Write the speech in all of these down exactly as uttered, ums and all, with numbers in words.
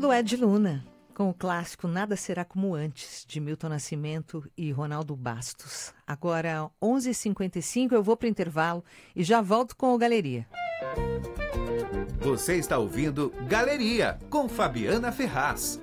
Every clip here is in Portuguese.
Lued Luna, com o clássico Nada Será Como Antes, de Milton Nascimento e Ronaldo Bastos. Agora, onze e cinquenta e cinco, eu vou para o intervalo e já volto com o Galeria. Você está ouvindo Galeria, com Fabiana Ferraz.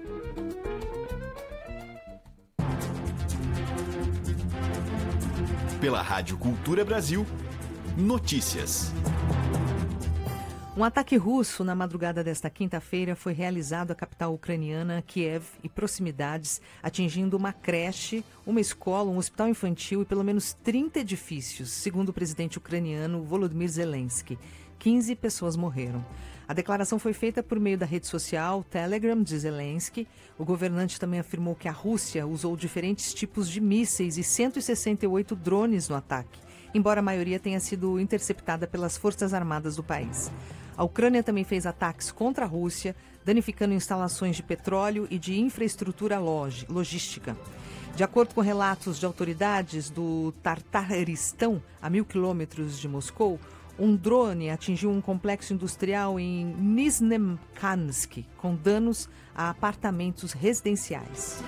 Pela Rádio Cultura Brasil, notícias. Um ataque russo na madrugada desta quinta-feira foi realizado à capital ucraniana, Kiev, e proximidades, atingindo uma creche, uma escola, um hospital infantil e pelo menos trinta edifícios, segundo o presidente ucraniano Volodymyr Zelensky. quinze pessoas morreram. A declaração foi feita por meio da rede social Telegram de Zelensky. O governante também afirmou que a Rússia usou diferentes tipos de mísseis e cento e sessenta e oito drones no ataque, embora a maioria tenha sido interceptada pelas Forças Armadas do país. A Ucrânia também fez ataques contra a Rússia, danificando instalações de petróleo e de infraestrutura log- logística. De acordo com relatos de autoridades do Tartaristão, a mil quilômetros de Moscou, um drone atingiu um complexo industrial em Nizhnekamsk, com danos a apartamentos residenciais.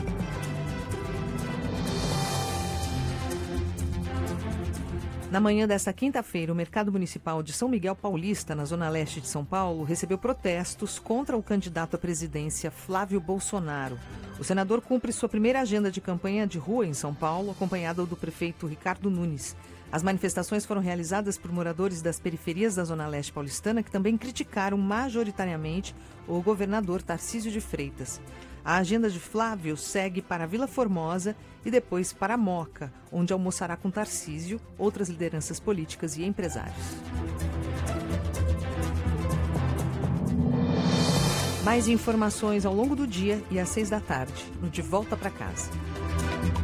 Na manhã desta quinta-feira, o Mercado Municipal de São Miguel Paulista, na zona leste de São Paulo, recebeu protestos contra o candidato à presidência Flávio Bolsonaro. O senador cumpre sua primeira agenda de campanha de rua em São Paulo, acompanhado do prefeito Ricardo Nunes. As manifestações foram realizadas por moradores das periferias da zona leste paulistana, que também criticaram majoritariamente o governador Tarcísio de Freitas. A agenda de Flávio segue para Vila Formosa e depois para Moca, onde almoçará com Tarcísio, outras lideranças políticas e empresários. Mais informações ao longo do dia e às seis da tarde, no De Volta para Casa.